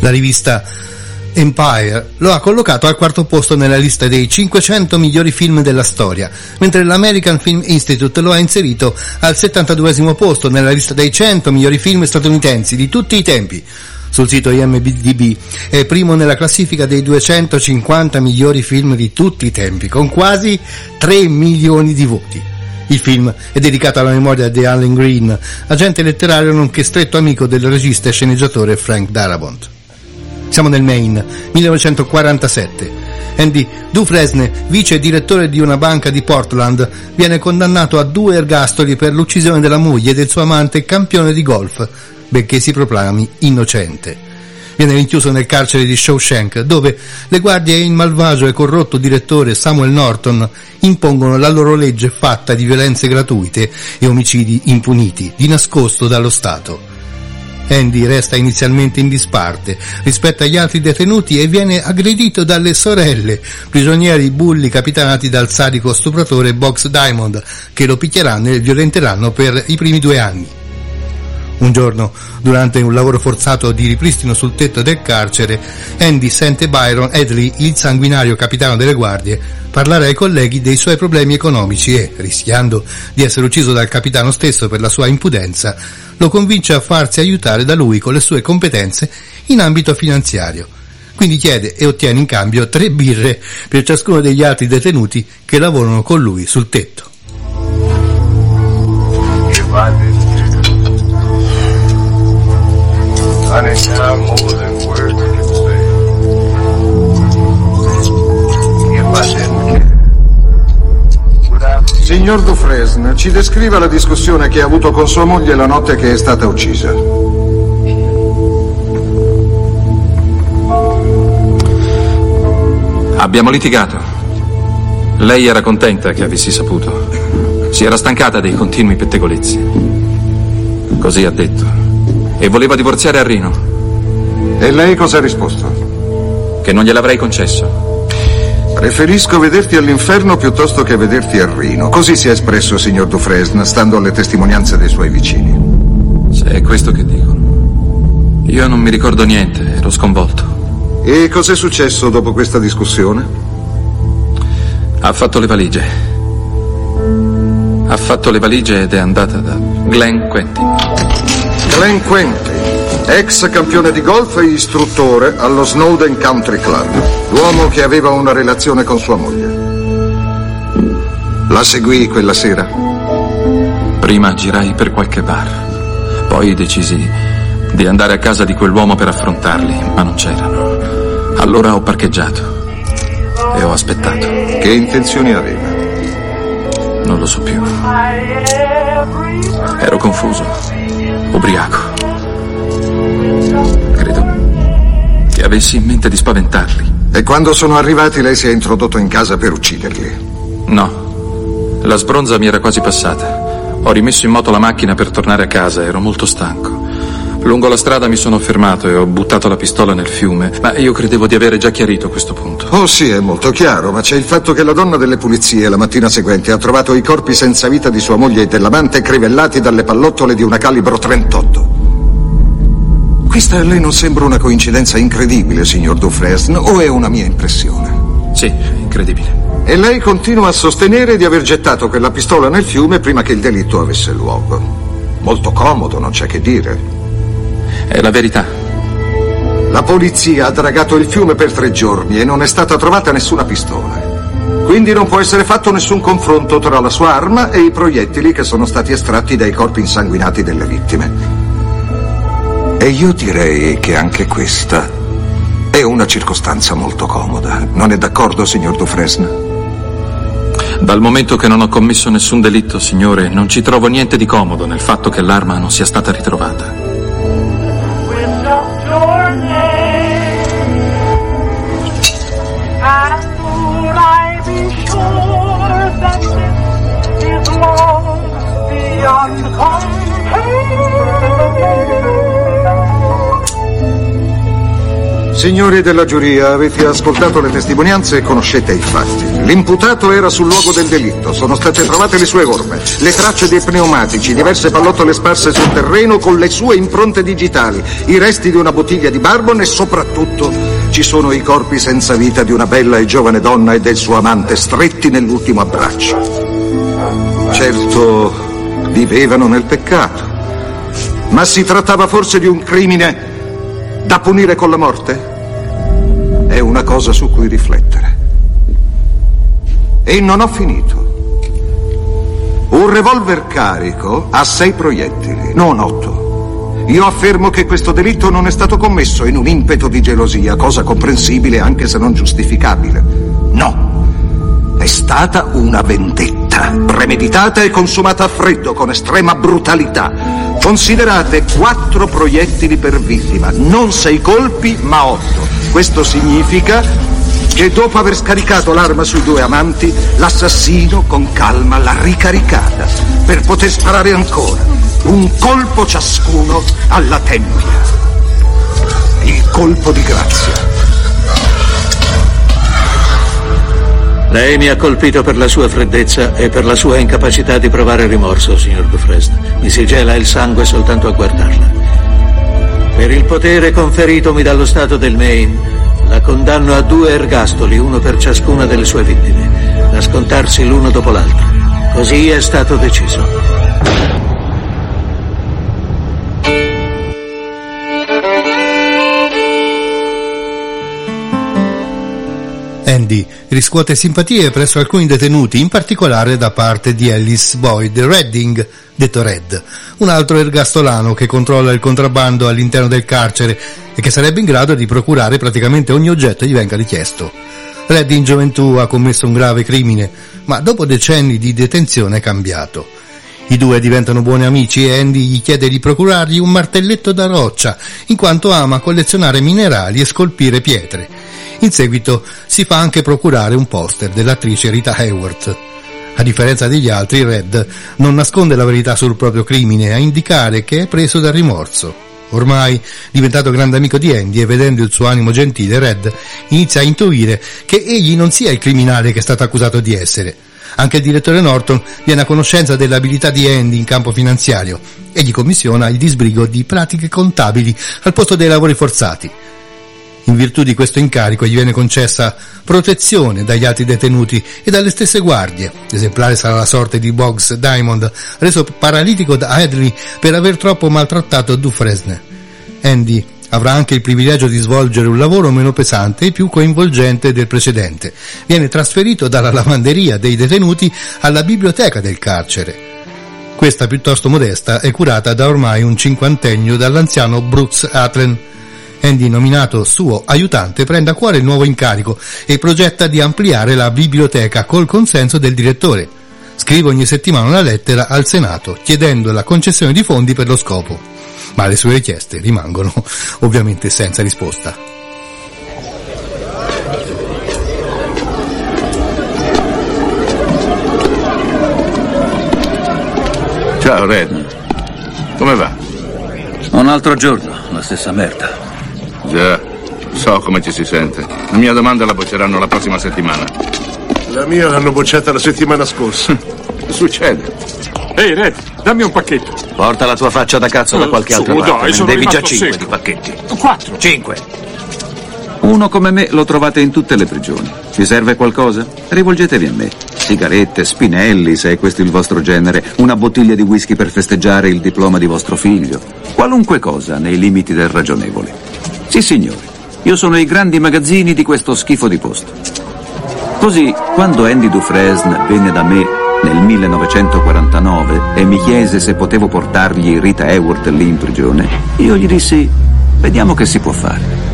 La rivista Empire lo ha collocato al quarto posto nella lista dei 500 migliori film della storia, mentre l'American Film Institute lo ha inserito al 72esimo posto nella lista dei 100 migliori film statunitensi di tutti i tempi. Sul sito IMDb è primo nella classifica dei 250 migliori film di tutti i tempi, con quasi 3 milioni di voti. Il film è dedicato alla memoria di Allen Green, agente letterario nonché stretto amico del regista e sceneggiatore Frank Darabont. Siamo nel Maine, 1947. Andy Dufresne, vice direttore di una banca di Portland, viene condannato a 2 ergastoli per l'uccisione della moglie e del suo amante campione di golf, benché si proclami innocente. Viene rinchiuso nel carcere di Shawshank, dove le guardie e il malvagio e corrotto direttore Samuel Norton impongono la loro legge fatta di violenze gratuite e omicidi impuniti, di nascosto dallo Stato. Andy resta inizialmente in disparte rispetto agli altri detenuti e viene aggredito dalle sorelle, prigionieri bulli capitanati dal sadico stupratore Box Diamond, che lo picchieranno e violenteranno per i primi 2 anni. Un giorno, durante un lavoro forzato di ripristino sul tetto del carcere, Andy sente Byron Hadley, il sanguinario capitano delle guardie, parlare ai colleghi dei suoi problemi economici e, rischiando di essere ucciso dal capitano stesso per la sua impudenza, lo convince a farsi aiutare da lui con le sue competenze in ambito finanziario. Quindi chiede e ottiene in cambio 3 birre per ciascuno degli altri detenuti che lavorano con lui sul tetto. Signor Dufresne, ci descriva la discussione che ha avuto con sua moglie la notte che è stata uccisa. Abbiamo litigato. Lei era contenta che avessi saputo. Si era stancata dei continui pettegolezzi. Così ha detto. E voleva divorziare a Reno. E lei cosa ha risposto? Che non gliel'avrei concesso. Preferisco vederti all'inferno piuttosto che vederti a Reno. Così si è espresso, signor Dufresne, stando alle testimonianze dei suoi vicini. Se è questo che dicono. Io non mi ricordo niente, ero sconvolto. E cos'è successo dopo questa discussione? Ha fatto le valigie. Ha fatto le valigie ed è andata da Glenn Quentin. Glenn Quentin, ex campione di golf e istruttore allo Snowden Country Club, l'uomo che aveva una relazione con sua moglie. La seguì quella sera? Prima girai per qualche bar, poi decisi di andare a casa di quell'uomo per affrontarli, ma non c'erano. Allora ho parcheggiato e ho aspettato. Che intenzioni aveva? Non lo so più. Ero confuso, ubriaco. Credo che avessi in mente di spaventarli. E quando sono arrivati lei si è introdotto in casa per ucciderli? No, la sbronza mi era quasi passata. Ho rimesso in moto la macchina per tornare a casa, ero molto stanco. Lungo la strada mi sono fermato e ho buttato la pistola nel fiume, ma io credevo di avere già chiarito questo punto. Oh sì, è molto chiaro, ma c'è il fatto che la donna delle pulizie la mattina seguente ha trovato i corpi senza vita di sua moglie e dell'amante crivellati dalle pallottole di una calibro 38. Questa a lei non sembra una coincidenza incredibile, signor Dufresne, o è una mia impressione? Sì, incredibile. E lei continua a sostenere di aver gettato quella pistola nel fiume prima che il delitto avesse luogo. Molto comodo, non c'è che dire. È la verità. La polizia ha dragato il fiume per 3 giorni e non è stata trovata nessuna pistola. Quindi non può essere fatto nessun confronto tra la sua arma e i proiettili che sono stati estratti dai corpi insanguinati delle vittime. E io direi che anche questa è una circostanza molto comoda. Non è d'accordo, signor Dufresne? Dal momento che non ho commesso nessun delitto, signore, non ci trovo niente di comodo nel fatto che l'arma non sia stata ritrovata. Signori della giuria, avete ascoltato le testimonianze e conoscete i fatti. L'imputato era sul luogo del delitto. Sono state trovate le sue orme, le tracce dei pneumatici, diverse pallottole sparse sul terreno con le sue impronte digitali, i resti di una bottiglia di bourbon e soprattutto ci sono i corpi senza vita di una bella e giovane donna e del suo amante stretti nell'ultimo abbraccio. Certo, vivevano nel peccato. Ma si trattava forse di un crimine da punire con la morte? È una cosa su cui riflettere. E non ho finito. Un revolver carico ha 6 proiettili, non 8. Io affermo che questo delitto non è stato commesso in un impeto di gelosia, cosa comprensibile anche se non giustificabile. No, è stata una vendetta, premeditata e consumata a freddo, con estrema brutalità. Considerate 4 proiettili per vittima, non 6 colpi, ma 8. Questo significa che dopo aver scaricato l'arma sui 2 amanti, l'assassino con calma l'ha ricaricata per poter sparare ancora, un colpo ciascuno alla tempia. Il colpo di grazia. Lei mi ha colpito per la sua freddezza e per la sua incapacità di provare rimorso, signor Dufresne. Mi si gela il sangue soltanto a guardarla. Per il potere conferitomi dallo Stato del Maine, la condanno a 2 ergastoli, uno per ciascuna delle sue vittime, da scontarsi l'uno dopo l'altro. Così è stato deciso. Andy riscuote simpatie presso alcuni detenuti, in particolare da parte di Ellis Boyd Redding, detto Red, un altro ergastolano che controlla il contrabbando all'interno del carcere e che sarebbe in grado di procurare praticamente ogni oggetto gli venga richiesto. Red in gioventù ha commesso un grave crimine, ma dopo decenni di detenzione è cambiato. I due diventano buoni amici e Andy gli chiede di procurargli un martelletto da roccia, in quanto ama collezionare minerali e scolpire pietre. In seguito si fa anche procurare un poster dell'attrice Rita Hayworth. A differenza degli altri, Red non nasconde la verità sul proprio crimine, a indicare che è preso dal rimorso. Ormai diventato grande amico di Andy e vedendo il suo animo gentile, Red inizia a intuire che egli non sia il criminale che è stato accusato di essere. Anche il direttore Norton viene a conoscenza dell'abilità di Andy in campo finanziario e gli commissiona il disbrigo di pratiche contabili al posto dei lavori forzati. In virtù di questo incarico gli viene concessa protezione dagli altri detenuti e dalle stesse guardie. Esemplare sarà la sorte di Boggs Diamond, reso paralitico da Hadley per aver troppo maltrattato Dufresne. Andy avrà anche il privilegio di svolgere un lavoro meno pesante e più coinvolgente del precedente. Viene trasferito dalla lavanderia dei detenuti alla biblioteca del carcere. Questa, piuttosto modesta, è curata da ormai un cinquantennio dall'anziano Brooks Atlan. Andy, nominato suo aiutante, prende a cuore il nuovo incarico e progetta di ampliare la biblioteca col consenso del direttore. Scrive ogni settimana una lettera al Senato chiedendo la concessione di fondi per lo scopo, ma le sue richieste rimangono ovviamente senza risposta. Ciao Red, come va? Un altro giorno, la stessa merda. Già, so come ci si sente. La mia domanda la bocceranno la prossima settimana. La mia l'hanno bocciata la settimana scorsa. Succede. Ehi Red, dammi un pacchetto. Porta la tua faccia da cazzo da qualche altra parte. Dai, Ne devi già rimasto 5 secco. di pacchetti. 4. 5. Uno come me lo trovate in tutte le prigioni. Vi serve qualcosa? Rivolgetevi a me. Sigarette, spinelli, se è questo il vostro genere, una bottiglia di whisky per festeggiare il diploma di vostro figlio. Qualunque cosa nei limiti del ragionevole. Sì, signori, io sono i grandi magazzini di questo schifo di posto. Così, quando Andy Dufresne venne da me nel 1949 e mi chiese se potevo portargli Rita Hayworth lì in prigione, io gli dissi, vediamo che si può fare.